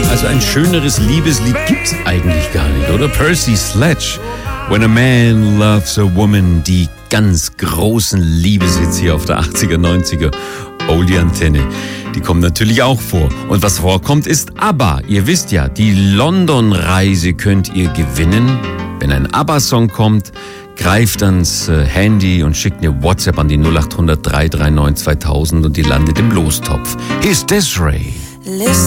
Also ein schöneres Liebeslied gibt's eigentlich gar nicht, oder? Percy Sledge, When a Man Loves a Woman, die ganz großen Liebeshits hier auf der 80er, 90er Oldie-Antenne. Die kommen natürlich auch vor. Und was vorkommt ist ABBA. Ihr wisst ja, die London-Reise könnt ihr gewinnen. Wenn ein ABBA-Song kommt, greift ans Handy und schickt eine WhatsApp an die 0800 339 2000 und die landet im Lostopf. Here's Desiree. Listen.